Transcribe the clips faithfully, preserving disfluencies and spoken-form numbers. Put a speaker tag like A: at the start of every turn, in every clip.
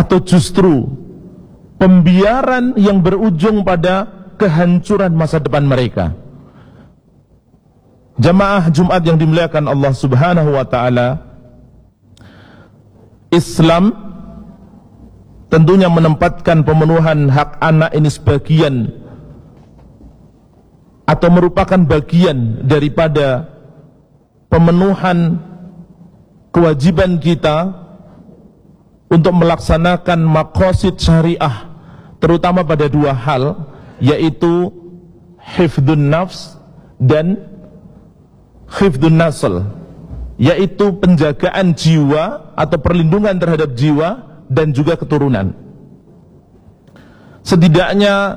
A: atau justru pembiaran yang berujung pada kehancuran masa depan mereka. Jamaah Jumat yang dimuliakan Allah Subhanahu wa taala, Islam tentunya menempatkan pemenuhan hak anak ini sebagian atau merupakan bagian daripada pemenuhan kewajiban kita untuk melaksanakan maqasid syariah, terutama pada dua hal, yaitu hifdun nafs dan hifdun nasl, yaitu penjagaan jiwa atau perlindungan terhadap jiwa dan juga keturunan. Setidaknya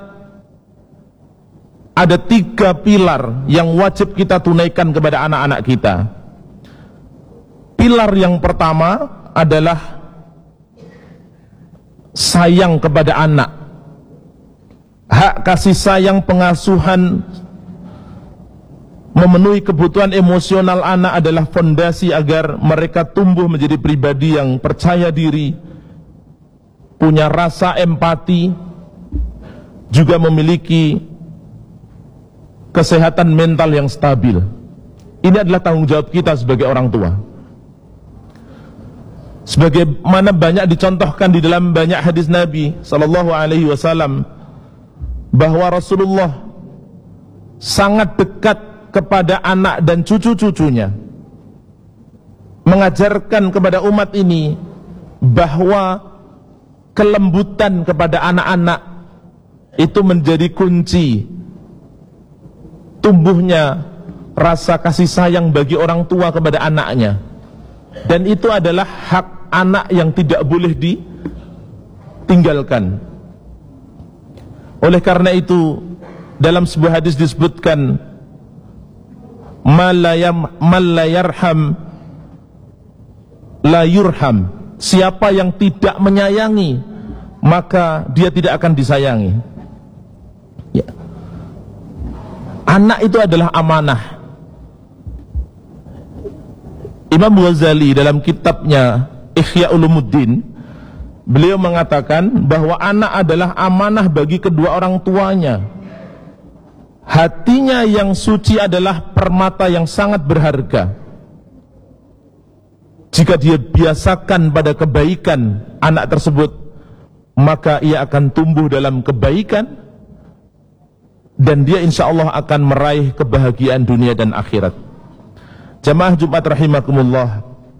A: ada tiga pilar yang wajib kita tunaikan kepada anak-anak kita. Pilar yang pertama adalah sayang kepada anak. Hak kasih sayang, pengasuhan, memenuhi kebutuhan emosional anak adalah fondasi agar mereka tumbuh menjadi pribadi yang percaya diri, punya rasa empati, juga memiliki kesehatan mental yang stabil. Ini adalah tanggung jawab kita sebagai orang tua. Sebagaimana banyak dicontohkan di dalam banyak hadis Nabi sallallahu alaihi wasallam, bahwa Rasulullah sangat dekat kepada anak dan cucu-cucunya, mengajarkan kepada umat ini bahwa kelembutan kepada anak-anak itu menjadi kunci tumbuhnya rasa kasih sayang bagi orang tua kepada anaknya, dan itu adalah hak anak yang tidak boleh ditinggalkan. Oleh karena itu, dalam sebuah hadis disebutkan, man la yarham la yurham, siapa yang tidak menyayangi maka dia tidak akan disayangi. Ya. Anak itu adalah amanah. Imam Ghazali dalam kitabnya Ihya Ulumuddin, beliau mengatakan bahwa anak adalah amanah bagi kedua orang tuanya. Hatinya yang suci adalah permata yang sangat berharga. Jika dia biasakan pada kebaikan anak tersebut, maka ia akan tumbuh dalam kebaikan, dan dia insya Allah akan meraih kebahagiaan dunia dan akhirat. Jamaah Jumat rahimakumullah,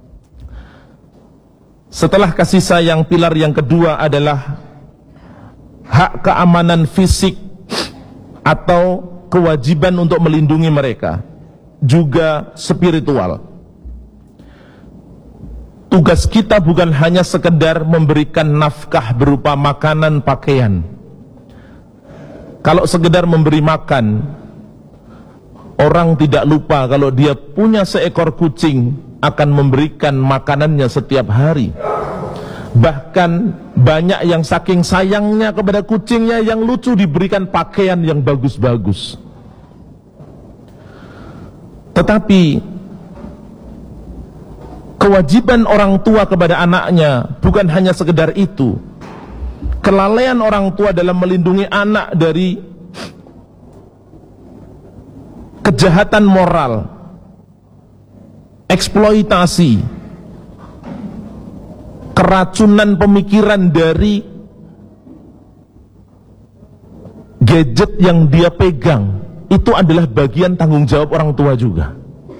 A: setelah kasih sayang, pilar yang kedua adalah hak keamanan fisik atau kewajiban untuk melindungi mereka, juga spiritual. Tugas kita bukan hanya sekedar memberikan nafkah berupa makanan, pakaian. Kalau sekedar memberi makan, orang tidak lupa kalau dia punya seekor kucing, akan memberikan makanannya setiap hari. Bahkan banyak yang saking sayangnya kepada kucingnya yang lucu diberikan pakaian yang bagus-bagus. Tetapi kewajiban orang tua kepada anaknya bukan hanya sekedar itu. Kelalaian orang tua dalam melindungi anak dari kejahatan moral, eksploitasi, keracunan pemikiran dari gadget yang dia pegang, itu adalah bagian tanggung jawab orang tua juga.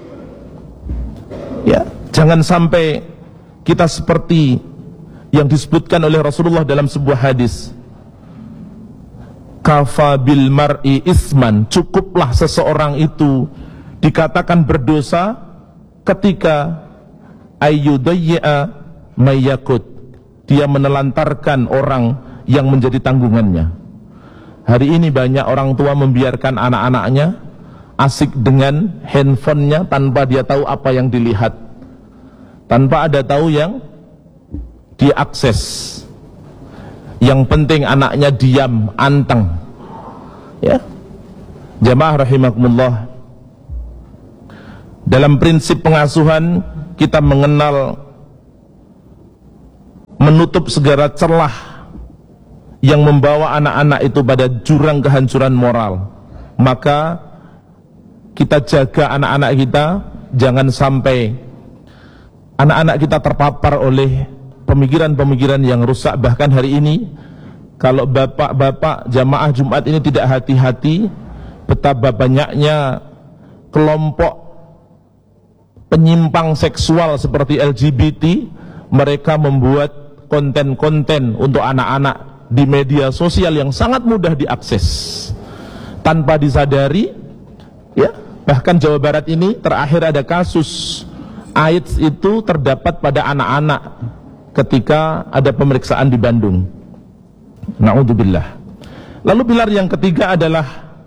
A: Ya, jangan sampai kita seperti yang disebutkan oleh Rasulullah dalam sebuah hadis, kafa bil mar'i isman, cukuplah seseorang itu dikatakan berdosa ketika ayyudayya mayyakut, dia menelantarkan orang yang menjadi tanggungannya. Hari ini banyak orang tua membiarkan anak-anaknya asik dengan handphonenya tanpa dia tahu apa yang dilihat, tanpa ada tahu yang diakses. Yang penting anaknya diam, anteng. Ya, jamaah rahimakumullah, dalam prinsip pengasuhan kita mengenal menutup segala celah yang membawa anak-anak itu pada jurang kehancuran moral. Maka kita jaga anak-anak kita, jangan sampai anak-anak kita terpapar oleh pemikiran-pemikiran yang rusak. Bahkan hari ini, kalau bapak-bapak jamaah Jumat ini tidak hati-hati, betapa banyaknya kelompok penyimpang seksual seperti L G B T, mereka membuat konten-konten untuk anak-anak di media sosial yang sangat mudah diakses tanpa disadari, ya. Bahkan Jawa Barat ini terakhir ada kasus AIDS itu terdapat pada anak-anak ketika ada pemeriksaan di Bandung. Na'udzubillah. Lalu pilar yang ketiga adalah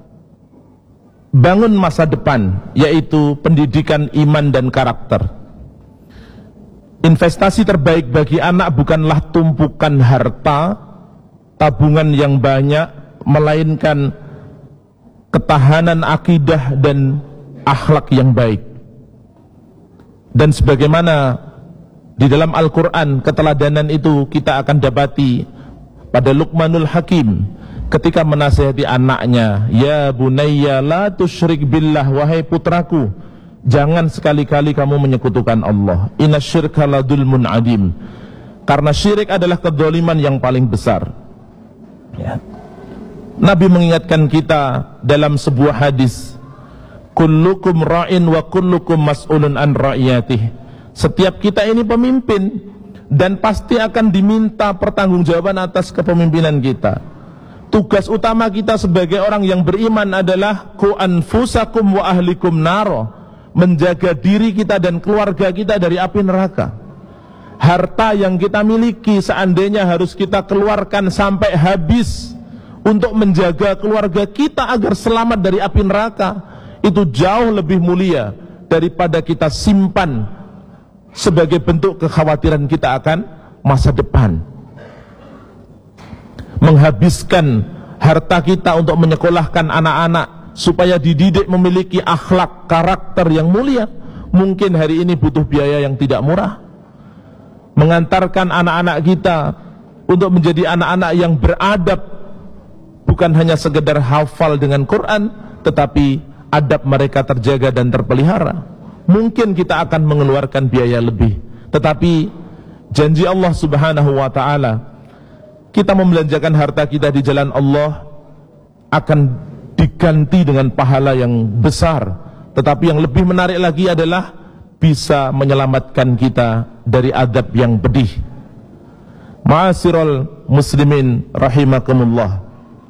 A: bangun masa depan, yaitu pendidikan iman dan karakter. Investasi terbaik bagi anak bukanlah tumpukan harta, tabungan yang banyak, melainkan ketahanan akidah dan akhlak yang baik. Dan sebagaimana di dalam Al-Quran keteladanan itu kita akan dapati pada Luqmanul Hakim ketika menasihati anaknya, ya bunayya la tusyrik billah, wahai putraku, jangan sekali-kali kamu menyekutukan Allah. Inasyirka ladulmun adim, karena syirik adalah kedzaliman yang paling besar, ya. Nabi mengingatkan kita dalam sebuah hadis, kullukum ra'in wa kullukum mas'ulun an ra'iyatih. Setiap kita ini pemimpin dan pasti akan diminta pertanggungjawaban atas kepemimpinan kita. Tugas utama kita sebagai orang yang beriman adalah ku anfusakum wa ahlikum naro, menjaga diri kita dan keluarga kita dari api neraka. Harta yang kita miliki seandainya harus kita keluarkan sampai habis untuk menjaga keluarga kita agar selamat dari api neraka, itu jauh lebih mulia daripada kita simpan sebagai bentuk kekhawatiran kita akan masa depan. Menghabiskan harta kita untuk menyekolahkan anak-anak supaya dididik memiliki akhlak, karakter yang mulia, mungkin hari ini butuh biaya yang tidak murah. Mengantarkan anak-anak kita untuk menjadi anak-anak yang beradab, bukan hanya sekedar hafal dengan Quran, tetapi adab mereka terjaga dan terpelihara. Mungkin kita akan mengeluarkan biaya lebih, tetapi janji Allah Subhanahu wa ta'ala, kita membelanjakan harta kita di jalan Allah akan diganti dengan pahala yang besar. Tetapi yang lebih menarik lagi adalah bisa menyelamatkan kita dari adab yang pedih. Ma'asyiral muslimin rahimakumullah,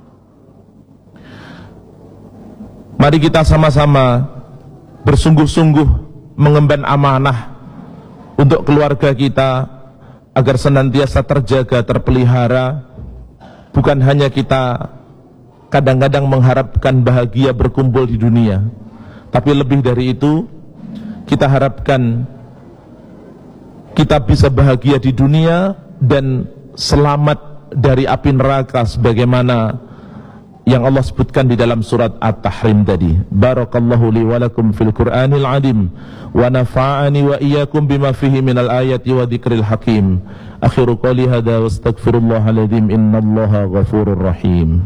A: mari kita sama-sama bersungguh-sungguh mengemban amanah untuk keluarga kita agar senantiasa terjaga, terpelihara. Bukan hanya kita kadang-kadang mengharapkan bahagia berkumpul di dunia, tapi lebih dari itu kita harapkan kita bisa bahagia di dunia dan selamat dari api neraka sebagaimana yang Allah sebutkan di dalam surat At-Tahrim tadi. Barakallahu li wa lakum fil Qur'anil azim wa nafa'ani wa iyyakum bima fihi minal ayati wa dzikril hakim. Akhiru qali hadza wa astaghfirullahal azim, innallaha ghafurur rahim.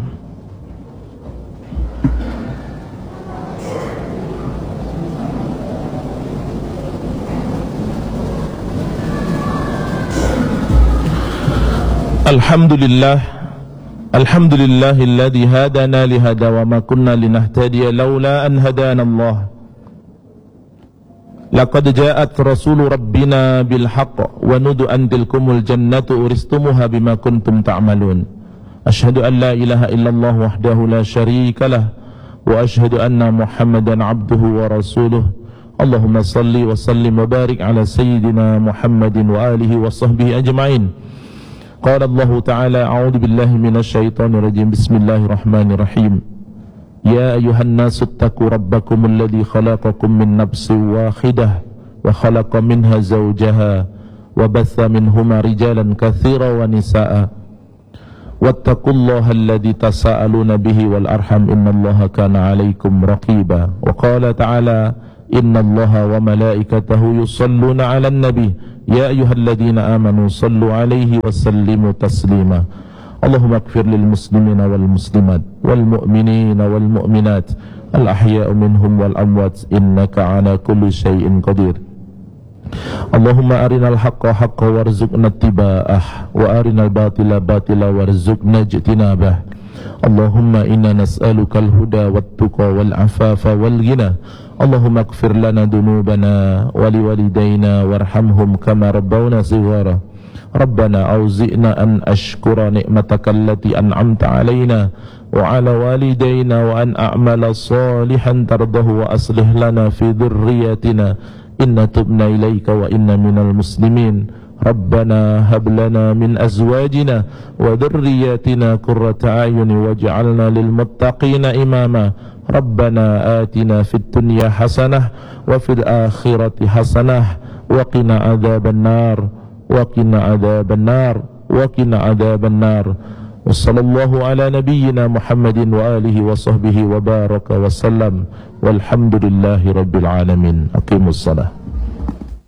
A: Alhamdulillah, alhamdulillahilladzi hadana lihada wa ma kunna linahtadiya laula an hadana Allah. Laqad ja'at rasulu rabbina bil haqq wa nudu an tilkumul jannatu uristumuha bima kuntum ta'malun. Asyhadu an la ilaha illallah wahdahu la syarika lah wa asyhadu anna Muhammadan abduhu wa rasuluh. Allahumma salli wa sallim wa barik ala sayyidina Muhammadin wa alihi wa sahbihi ajma'in. Qala Allah Ta'ala, a'udzu billahi minasyaitonir rajim. Bismillahirrahmanirrahim. Ya ayuhan nasu ittaqu rabbakum alladzi khalaqakum min nafsin wahidah wa khalaqa minha zawjaha wa batha minhuma rijalan katsiran wa nisaa'a wattaqullaha alladzi tasaaluna bihi wal arham innallaha kana 'alaikum raqiba. Wa qala ta'ala, innallaha wa malaikatahu yusalluna 'alan nabi ya ayyuhalladzina amanu sallu 'alaihi wa sallimu taslima. Allahumma ighfir lil muslimina wal muslimat wal mu'minina wal mu'minat al ahya'u minhum wal amwat innaka 'ala kulli syai'in qadir. Allahumma arinal haqqa haqqa warzuqna ittiba'ah wa arinal batila batila warzuqna ijtinabah. Allahumma inna nas'aluka al-huda wat-tuqa wal-afafa wal-ghina. Allahumma ighfir lana dhunubana wa liwalidayna warhamhum kama rabbawna shighara. Rabbana auzi'na an ashkura ni'mataka allati an'amta 'alaina wa 'ala walidayna wa an a'mala salihan tardahu wa aslih lana fi dhurriyyatina inna tubna ilaika wa inna minal muslimin. Rabbana hab lana min azwajina wa dhurriyyatina qurrata a'yuni waj'alna lil muttaqina imama. Rabbana atina fid dunya hasanah wa fil akhirati hasanah wa qina adzaban nar wa qina adzaban nar wa qina adzaban nar. Wa sallallahu ala nabiyyina Muhammadin wa alihi wa sahbihi wa baraka wa sallam walhamdulillahi rabbil alamin. Aqimus salah.